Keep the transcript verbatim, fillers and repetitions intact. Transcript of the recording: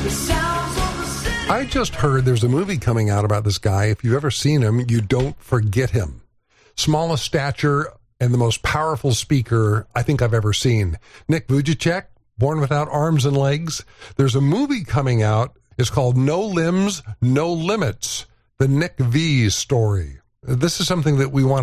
I just heard there's a movie coming out about this guy. If you've ever seen him, you don't forget him. Smallest stature and the most powerful speaker I think I've ever seen. Nick Vujicic, born without arms and legs. There's a movie coming out. It's called No Limbs, No Limits, the Nick V story. This is something that we want